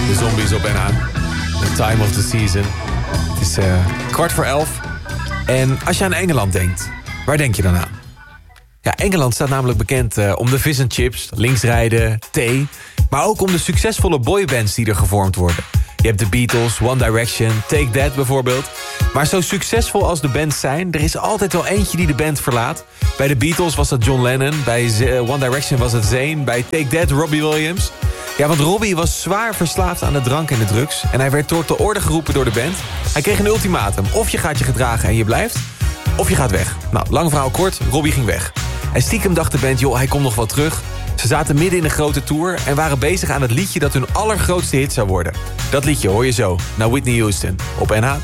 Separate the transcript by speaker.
Speaker 1: De Zombies op NH. The time of the season. Het is 11:15. En als je aan Engeland denkt, waar denk je dan aan? Ja, Engeland staat namelijk bekend om de vis en chips, linksrijden, thee. Maar ook om de succesvolle boybands die er gevormd worden. Je hebt de Beatles, One Direction, Take That bijvoorbeeld. Maar zo succesvol als de bands zijn, er is altijd wel eentje die de band verlaat. Bij de Beatles was dat John Lennon, bij One Direction was het Zayn, bij Take That Robbie Williams. Ja, want Robbie was zwaar verslaafd aan de drank en de drugs. En hij werd tot de orde geroepen door de band. Hij kreeg een ultimatum. Of je gaat je gedragen en je blijft, of je gaat weg. Nou, lang verhaal kort, Robbie ging weg. En stiekem dacht de band, joh, hij komt nog wel terug. Ze zaten midden in een grote tour en waren bezig aan het liedje dat hun allergrootste hit zou worden. Dat liedje hoor je zo, naar Whitney Houston, op NH.